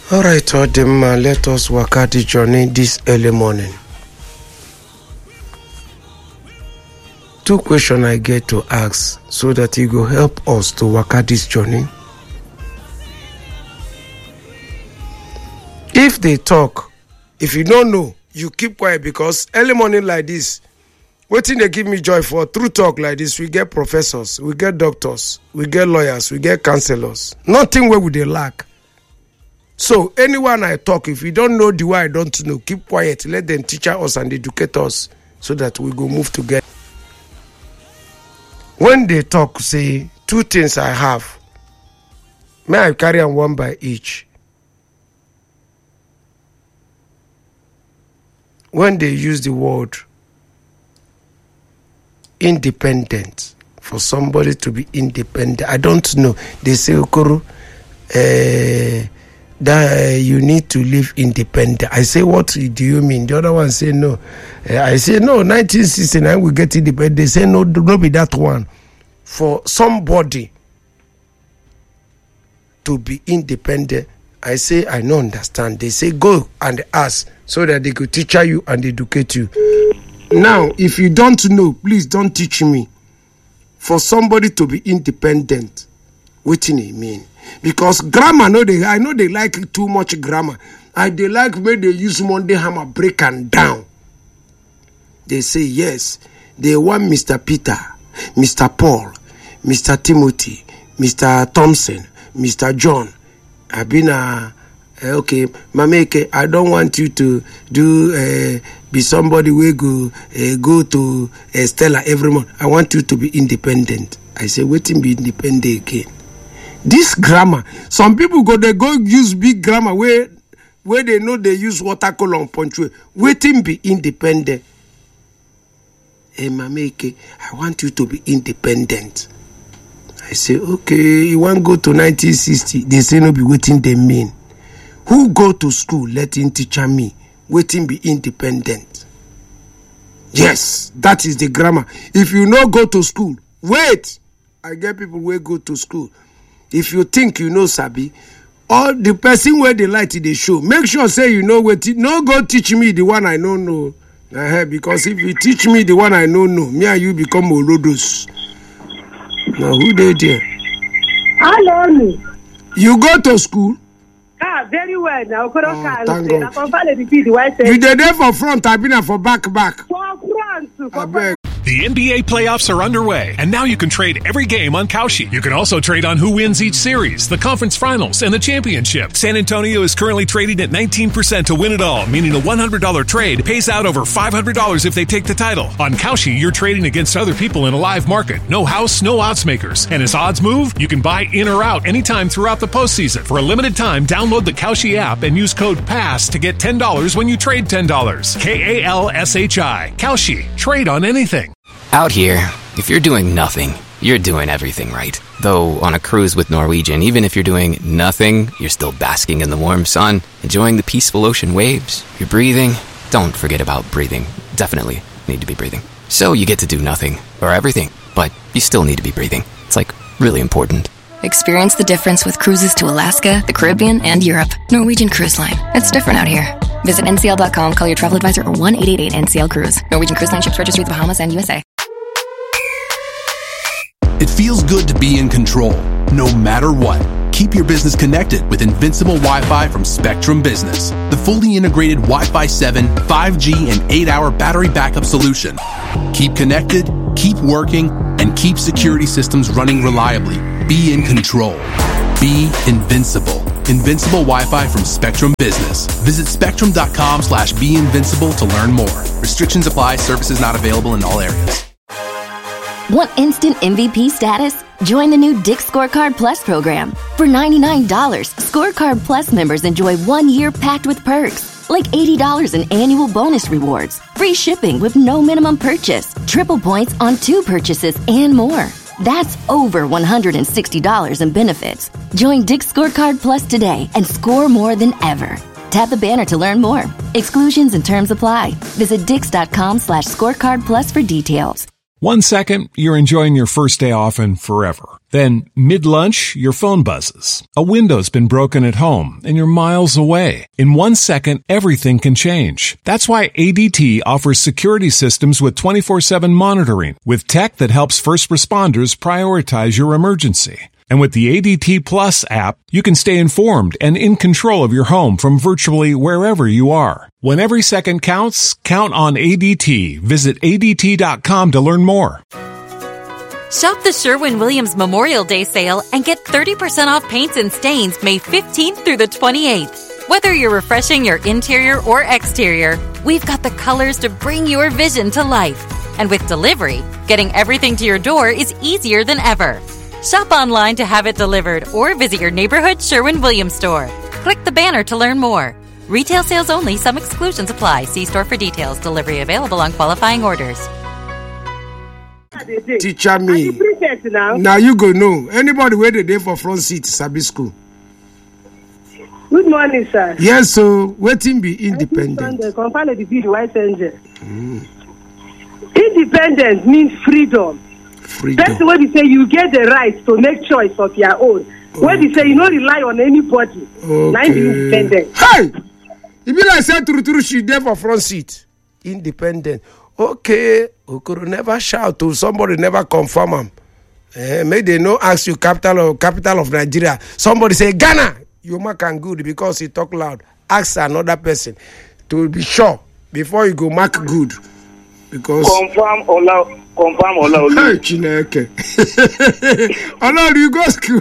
All right, Odema, let us work out the journey this early morning. 2 questions I get to ask so that it will help us to work out this journey. If they talk, if you don't know, you keep quiet, because early morning like this, what thing they give me joy for? Through talk like this, we get professors, we get doctors, we get lawyers, we get counselors. Nothing where would they lack. So anyone I talk, if you don't know the way I don't know, keep quiet. Let them teach us and educate us so that we go move together. When they talk, say 2 things I have. May I carry on one by each. When they use the word independent, for somebody to be independent, I don't know. They say, Okoro, that you need to live independent. I say, what do you mean? The other one say no. I say no, 1969 we get independent. They say no, do not be that one. For somebody to be independent, I say I don't understand. They say go and ask so that they could teach you and educate you. Now, if you don't know, please don't teach me. For somebody to be independent, what do you mean? Because grammar, I know they like too much grammar. They like when they use Monday hammer, break and down. They say yes. They want Mr. Peter, Mr. Paul, Mr. Timothy, Mr. Thompson, Mr. John. I've been okay, Mameke, I don't want you to do be somebody who go to Stella every month. I want you to be independent. I say, wait and be independent again. This grammar, some people they go use big grammar where they know they use watercolor punctuate. Waiting be independent. Hey, Mameke, I want you to be independent. I say, okay, you want to go to 1960? They say no be waiting they mean. Who go to school, let him teach me. Waiting be independent. Yes, that is the grammar. If you no go to school, wait. I get people who go to school. If you think you know Sabi, or the person where they like they show, make sure say you know what. No go teach me the one I don't know. Because if you teach me the one I don't know, me and you become Olodos. Now who they there? Hello. You go to school? Very well. Now, thank God. You did there for front, I've been for back. For front. I beg. The NBA playoffs are underway, and now you can trade every game on Kalshi. You can also trade on who wins each series, the conference finals, and the championship. San Antonio is currently trading at 19% to win it all, meaning a $100 trade pays out over $500 if they take the title. On Kalshi, you're trading against other people in a live market. No house, no odds makers. And as odds move, you can buy in or out anytime throughout the postseason. For a limited time, download the Kalshi app and use code PASS to get $10 when you trade $10. KALSHI. Kalshi. Trade on anything. Out here, if you're doing nothing, you're doing everything right. Though on a cruise with Norwegian, even if you're doing nothing, you're still basking in the warm sun, enjoying the peaceful ocean waves. You're breathing. Don't forget about breathing. Definitely need to be breathing. So you get to do nothing, or everything, but you still need to be breathing. It's like really important. Experience the difference with cruises to Alaska, the Caribbean, and Europe. Norwegian Cruise Line. It's different out here. Visit ncl.com, call your travel advisor, or 1-888-NCL-CRUISE. Norwegian Cruise Line ships registry the Bahamas and USA. It feels good to be in control, no matter what. Keep your business connected with Invincible Wi-Fi from Spectrum Business, the fully integrated Wi-Fi 7, 5G, and 8-hour battery backup solution. Keep connected, keep working, and keep security systems running reliably. Be in control. Be invincible. Invincible Wi-Fi from Spectrum Business. Visit spectrum.com/beinvincible to learn more. Restrictions apply. Services not available in all areas. Want instant MVP status? Join the new Dick's Scorecard Plus program. For $99, Scorecard Plus members enjoy 1 year packed with perks, like $80 in annual bonus rewards, free shipping with no minimum purchase, triple points on 2 purchases, and more. That's over $160 in benefits. Join Dick's Scorecard Plus today and score more than ever. Tap the banner to learn more. Exclusions and terms apply. Visit dix.com/scorecard plus for details. 1 second, you're enjoying your first day off and forever. Then, mid-lunch, your phone buzzes. A window's been broken at home and you're miles away. In 1 second, everything can change. That's why ADT offers security systems with 24/7 monitoring, with tech that helps first responders prioritize your emergency. And with the ADT Plus app, you can stay informed and in control of your home from virtually wherever you are. When every second counts, count on ADT. Visit ADT.com to learn more. Shop the Sherwin-Williams Memorial Day sale and get 30% off paints and stains May 15th through the 28th. Whether you're refreshing your interior or exterior, we've got the colors to bring your vision to life. And with delivery, getting everything to your door is easier than ever. Shop online to have it delivered or visit your neighborhood Sherwin-Williams store. Click the banner to learn more. Retail sales only. Some exclusions apply. See store for details. Delivery available on qualifying orders. Teacher me. Now you go know. Anybody where they dey for front seat Sabi school? Good morning, sir. Yes, so waiting be independent. Independence means freedom. That's what they say. You get the right to make choice of your own. Okay. When they say you don't rely on anybody, now you independent. Hey, if you like say true, she there for front seat. Independent. Okay, Okoro never shout to somebody, never confirm them. Maybe they no ask you capital of Nigeria. Somebody say Ghana, you mark and good because he talk loud. Ask another person to be sure before you go mark good. Because confirm Ola. Hey, Chineke. Ola, you go school.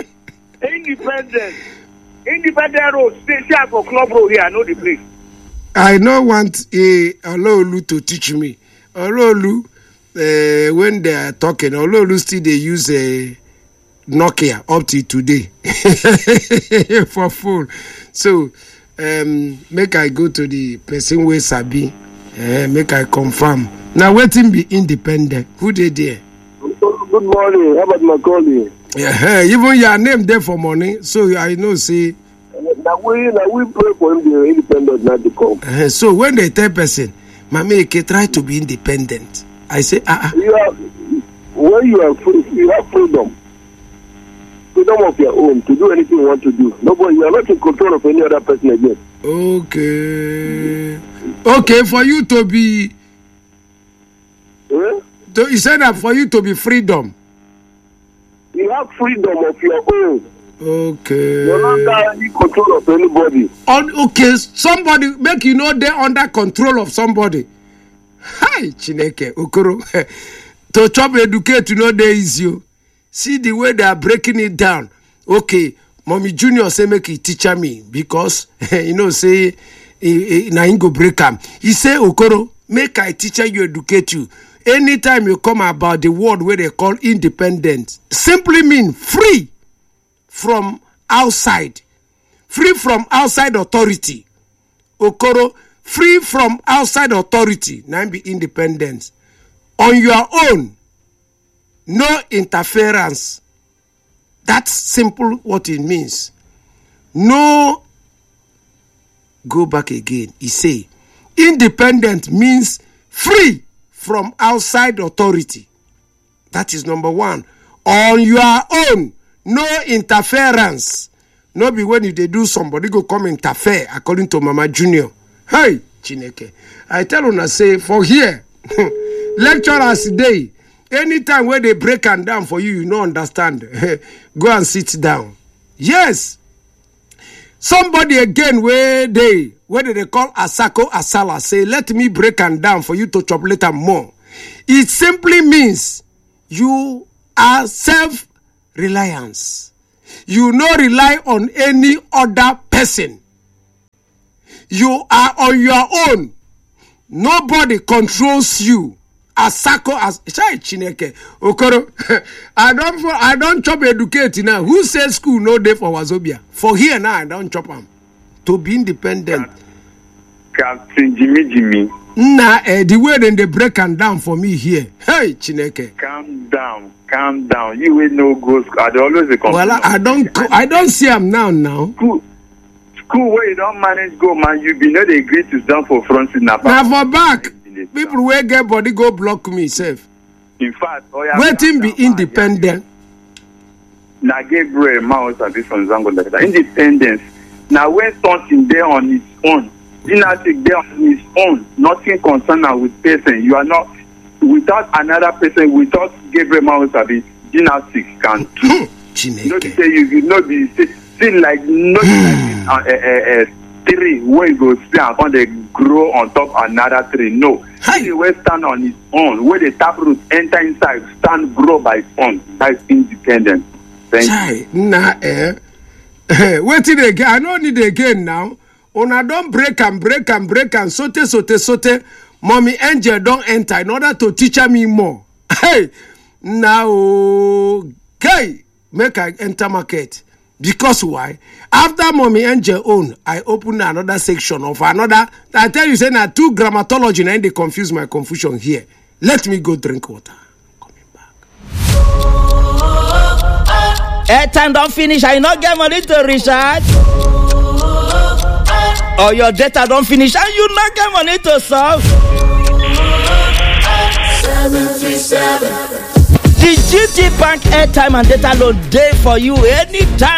Independent road. Stay for club road here. I know the place. I don't want Ololu to teach me. Ololu, when they are talking, Ololu still they use a Nokia up to today for phone. So, make I go to the person where Sabi. Make I confirm. Now, waiting be independent. Who they there? Good morning. How about my colleague? Yeah, even your name there for money. So I know. See. Now we pray for him to be independent, not to come. So when they tell person, Mameke, try to be independent. I say, when you are free, you have freedom of your own to do anything you want to do. Nobody, you are not in control of any other person again. Okay, for you to be. You said that for you to be freedom. You have freedom of your own. Okay. You're not in control of anybody. Okay, somebody make you know they're under control of somebody. Hi, Chineke, Okoro. To chop educate, you know they is you. See the way they are breaking it down. Okay, Mommy Junior say make he teacher me because say na him go break am. He say Okoro, make I teacher you educate you. Anytime you come about the word where they call independent, simply mean free from outside. Free from outside authority. Okoro, free from outside authority. Now be independent. On your own. No interference. That's simple what it means. No. Go back again. He say, independent means free from outside authority. That is number one. On your own. No interference. No be when you they do somebody go come interfere according to Mama Junior. Hey, Chineke. I tell una say for here, lecturers day, anytime where they break and down for you, you no understand. Go and sit down. Yes. Somebody again where they call Asako Asala say, let me break and down for you to chop later more. It simply means you are self-reliance. You no rely on any other person. You are on your own. Nobody controls you. Asako as Chineke Okoro. I don't chop educate now. Who says school no day for Wazobia? For here now I don't chop them. To be independent. Captain Jimmy. Nah, the way then they break and down for me here. Hey, Chineke. Calm down. You will no go school. I always a well, I don't see him now. School where you don't manage go, man. You be not agree to stand for front in now for back. People where get body go block me safe. In fact, waiting be independent. Now Gabriel Mao Sabi from Zango like that. Independence. Now when something there on its own, dynastic there on its own, nothing concerned with person. You are not without another person, without Gabriel Mao Sabi, dynastic can do. Not say you not be still like not tree where you go stand on they grow on top another tree. No. He will stand on his own. Where the taproot enter inside, stand grow by its own. That's independent. Thank you. Nah, wait till again. I don't need again now. Una don't break and sote. Mommy Angel don't enter in order to teach me more. Hey, now, okay, make I enter market. Because why? After Mommy Angel own, I open another section of another. I tell you, say now 2 grammatology and they confuse my confusion here. Let me go drink water. Coming back. Airtime don't finish. I not get money to recharge. Or your data don't finish and you not get money to solve. 737. The GT Bank airtime and data load day for you anytime.